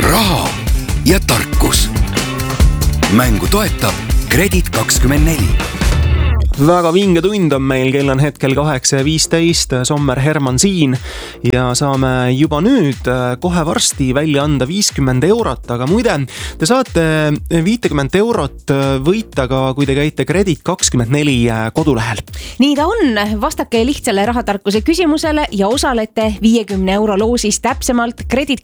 raha ja tarkus. Mängu toetab Kredit24. Väga vinge tund on meil, kell on hetkel 8:15, Sommer Herman siin ja saame juba nüüd kohe varsti välja anda 50 eurot, aga muide, te saate 50 eurot võita ka, kui te käite Kredit24 kodulehel. Nii ta on, vastake lihtsale rahatarkuse küsimusele ja osalete 50 euro loosis, täpsemalt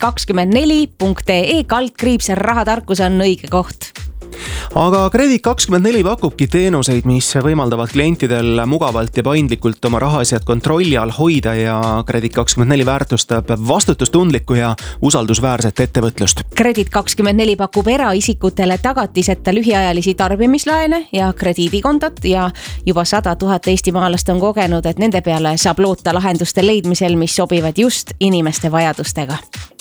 kredit24.ee/ rahatarkus on õige koht. Aga Kredit24 pakubki teenuseid, mis võimaldavad klientidel mugavalt ja paindlikult oma rahaasjad kontrolli all hoida ja Kredit24 väärtustab vastutustundlikku ja usaldusväärset ettevõtlust. Kredit24 pakub eraisikutele tagatiseta lühiajalisi tarbimislaene ja krediidikontot ja juba 100 000 eestimaalast on kogenud, et nende peale saab loota lahenduste leidmisel, mis sobivad just inimeste vajadustega.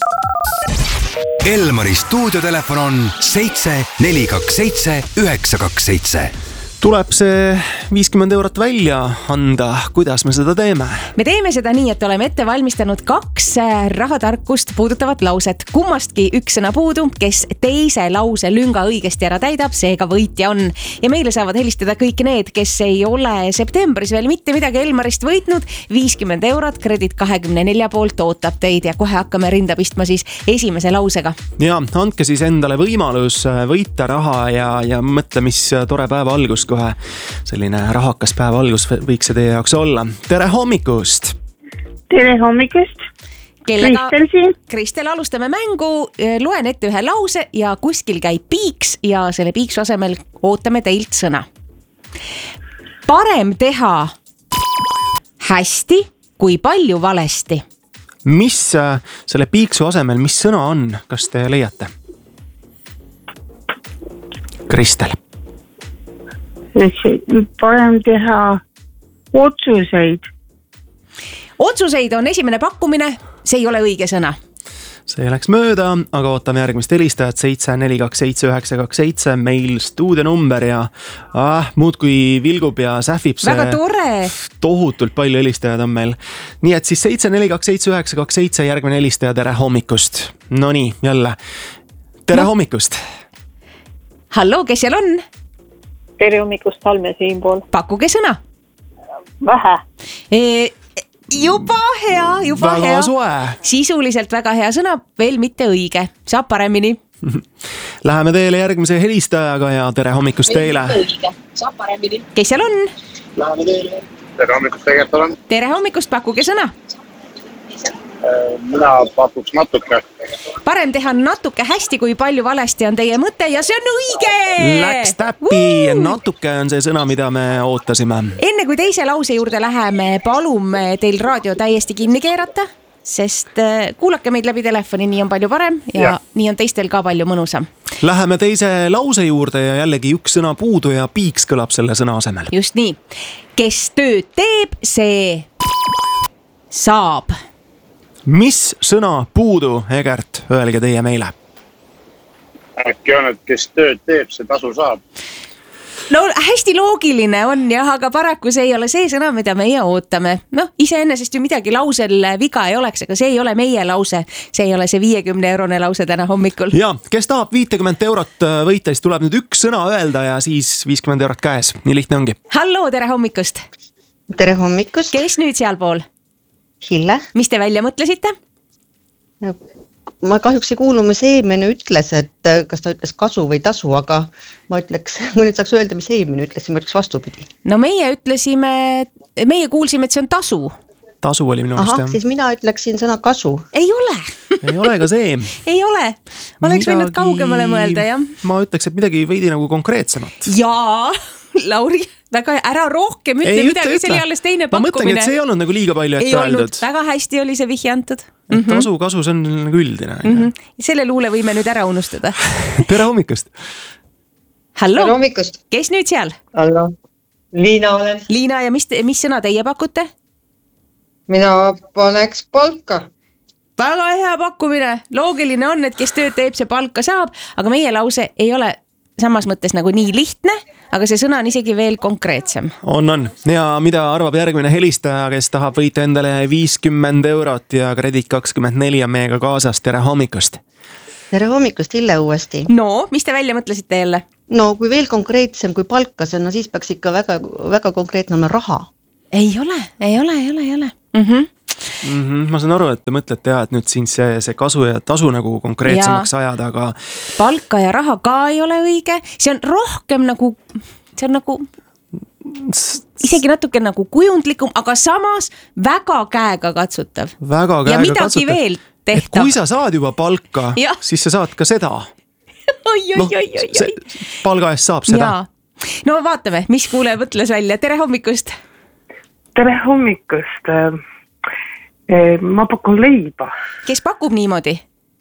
Elmari stuudiotelefon on 7427 927. Tuleb see 50 eurot välja anda, kuidas me seda teeme? Me teeme seda nii, et oleme ette valmistanud 2 rahatarkust puudutavat lauset. Kummastki üks sõna puudu, kes teise lause lünga õigesti ära täidab, seega võitja on. Ja meile saavad helistada kõik need, kes ei ole septembris veel mitte midagi Elmarist võitnud. 50 eurot Kredit24 poolt ootab teid ja kohe hakkame rinda pistma siis esimese lausega. Ja andke siis endale võimalus võita raha ja mõtle, mis tore päeva algus kohe. Selline rahakas päeva algus võiks see teie jaoks olla. Tere hommikust! Tere hommikust! Kristel siin. Kristel, alustame mängu. Loen ette ühe lause ja kuskil käib piiks ja selle piiksu asemel ootame teilt sõna. Parem teha hästi kui palju valesti. Mis selle piiksu asemel, mis sõna on? Kas te leiate? Kristel. Parem teha otsuseid. Otsuseid on esimene pakkumine, see ei ole õige sõna. See läks mööda, aga ootame järgmist helistajat 7427 927, meil stuudionumber ja muudkui vilgub ja sähvib see. Väga tore! Tohutult palju helistajad on meil. Nii et siis 7427 927 järgmine helistaja, tere hommikust. No nii, jälle. Tere hommikust! Hallo, kes seal on? Tere hommikust, Halme siinpool. Pakkuge sõna. Vähe. Juba hea. Väga soe. Sisuliselt väga hea sõna, veel mitte õige. Saab paremini. Läheme teile järgmise helistajaga ja tere hommikust teile. Saab paremini. Kes seal on? Läheme teile. Tere hommikust tegelikult olen. Tere hommikust, pakkuge sõna. Mina pakuks natuke. Parem teha natuke hästi kui palju valesti on teie mõte ja see on õige! Läks täppi, natuke on see sõna, mida me ootasime. Enne kui teise lause juurde läheme, palume teil raadio täiesti kinni keerata, sest kuulake meid läbi telefoni, nii on palju parem ja nii on teistel ka palju mõnusam. Läheme teise lause juurde ja jällegi üks sõna puudu ja piiks kõlab selle sõna asemel. Just nii. Kes tööd teeb, see saab. Mis sõna puudu, Egert, öelge teie meile? Äkki on, et kes tööd teeb, see tasu saab. No hästi loogiline on jah, aga paraku see ei ole see sõna, mida meie ootame. Iseenesest ju midagi lausel viga ei oleks, aga see ei ole meie lause. See ei ole see 50 eurone lause täna hommikul. Ja, kes tahab 50 eurot võita, siis tuleb nüüd üks sõna öelda ja siis 50 eurot käes. Nii lihtne ongi. Hallo, tere hommikust! Tere hommikust! Kes nüüd sealpool? Hille. Mis te välja mõtlesite? Ma kahjuks ei kuulu, mis eelmine ütles, et kas ta ütles kasu või tasu, aga ma ütleks, kui nüüd saaks öelda, mis eelmine ütles, ma ütleks vastupidi. No meie kuulsime, et see on tasu. Tasu oli minu arust, jah. Siis mina ütleksin sõna kasu. Ei ole. Ei ole ka see. Ei ole. Oleks võinud kaugemale mõelda, jah. Ma ütleks, et midagi veidi nagu konkreetsemat. Jaa, Lauri, väga ära rohkem ütle midagi, see oli alles teine pakkumine. Ma mõtlengi, et see ei olnud nagu liiga palju ette öeldud. Väga hästi oli see vihje antud. Tasu, kasu, see on nagu üldine. Selle luule võime nüüd ära unustada. Tere hommikust! Hallo! Tere hommikust! Kes nüüd seal? Hallo! Liina olen. Liina, ja mis sõna teie pakute? Mina paneks palka. Väga hea pakkumine. Loogiline on, et kes tööd teeb, see palka saab, aga meie lause ei ole samas mõttes nagu nii lihtne, aga see sõna on isegi veel konkreetsem. On. Ja mida arvab järgmine helistaja, kes tahab võita endale 50 eurot ja Kredit24 on meiega kaasas. Tere hommikust! tere hommikust, Hille uuesti. No, mis te välja mõtlesite jälle? No kui veel konkreetsem kui palkas on, no siis peaks ikka väga, väga konkreetne olema raha. Ei ole. Ma saan aru, et te mõtlete ja, et nüüd siin see kasu ja tasu nagu konkreetsemaks ajada, aga palka ja raha ka ei ole õige, see on rohkem nagu, see on nagu isegi natuke nagu kujundlikum, aga samas väga käega katsutav. Ja midagi veel tehtav. Et kui sa saad juba palka, siis sa saad ka seda. Palga eest saab seda. No vaatame, mis kuule mõtles välja. Tere hommikust. Tere hommikust. Ma pakun leiba. Kes pakub niimoodi?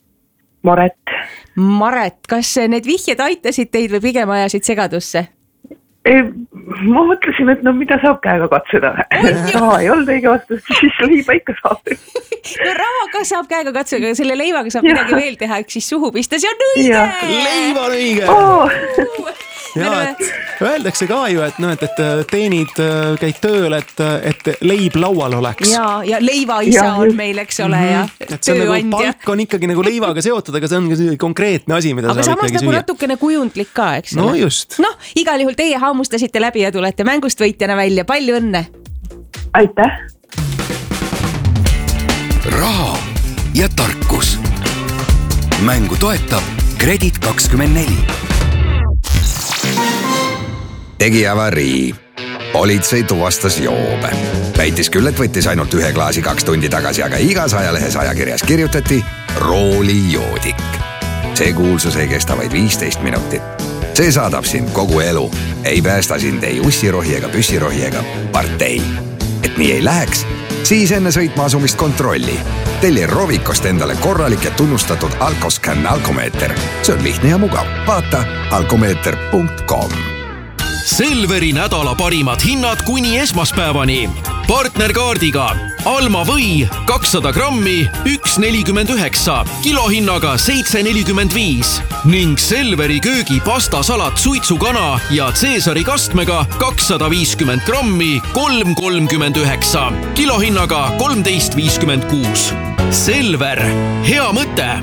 Maret, kas need vihjed aitasid teid või pigem ajasid segadusse? Ma mõtlesin, et no mida saab käega katseda. Raha ei olnud õige vastus, siis leiba ikka saab. No raha ka saab käega katseda, aga selle leivaga saab midagi veel teha, eks siis suhu pista, see on õige! Leiva on õige! Ja, öeldakse ka ju, et teenid, käid tööl, et leib laual oleks. Ja leiva isa on meil, eks ole, ja tööandja. Palk on ikkagi nagu leivaga seotud, aga see on konkreetne asi, mida aga samas nagu natukene kujundlik ka, eks ole. No just. Igal juhul teie haamustasite läbi ja tulete mängust võitjana välja. Palju õnne! Aitäh! Raha ja tarkus. Mängu toetab Kredit24. Tegi avarii. Politsei tuvastas joobe. Väitis küll, et võttis ainult 1 klaasi 2 tundi tagasi, aga igas ajalehes ajakirjas kirjutati roolijoodik. See kuulsus ei kesta vaid 15 minutit. See saadab sind kogu elu. Ei päästa sind ei ussirohi ega püssirohi ega partei. Et nii ei läheks, siis enne sõitma asumist kontrolli. Telli Rovikost endale korralik ja tunnustatud alkoscan alkomeeter. See on lihtne ja mugav. Vaata alkomeeter.com. Selveri nädala parimad hinnad kuni esmaspäevani. Partnerkaardiga Alma või 200 grammi 1,49, kilohinnaga 7,45 ning Selveri köögi pastasalat suitsukana ja Caesari kastmega 250 grammi 3,39, kilohinnaga 13,56. Selver, hea mõte!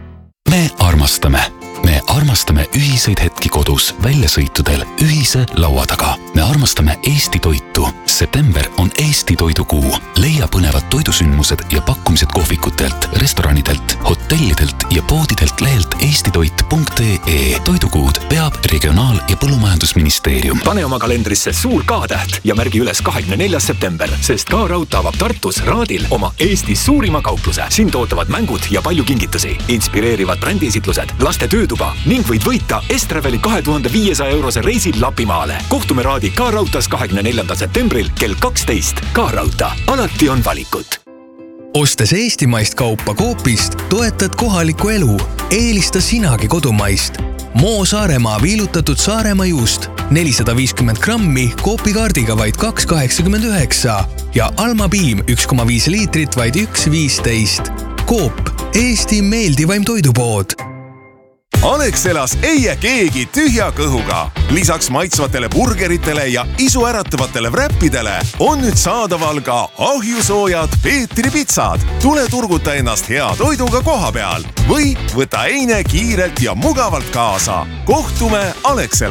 Me armastame ühiseid hetki kodus, väljasõitudel, ühise laua taga. Me armastame Eesti toitu. September on Eesti toidukuu. Leia põnevad toidusündmused ja pakkumised kohvikutelt, restoranidelt, hotellidelt ja poodidelt lehelt eestitoit.ee. Toidukuud peab Regionaal- ja Põllumajandusministeerium. Pane oma kalendrisse suur K-täht ja märgi üles 24. september, sest K-Raud avab Tartus Raadil oma Eestis suurima kaupluse. Sind ootavad mängud ja palju kingitusi, inspireerivad brändiesitlused, laste töötuba ning võid võita Estraveli 2500 eurose reisil Lapimaale. Kohtume Raadi K-Rautas 24. septembril kell 12. K-Rauta. Alati on valikut. Ostes eestimaist kaupa Coopist, toetad kohalikku elu. Eelista sinagi kodumaist. Moo Saaremaa viilutatud Saaremaa juust 450 grammi Coopi kaardiga vaid 2,89 ja Alma Piim 1,5 liitrit vaid 1,15. Coop, Eesti meeldivaim toidupood. Alexelas ei jää keegi tühja kõhuga. Lisaks maitsvatele burgeritele ja isu äratavatele wrappidele on nüüd saadaval ka ahjusoojad Peetri pitsad. Tule turguta ennast hea toiduga koha peal või võta eine kiirelt ja mugavalt kaasa. Kohtume Alexelas.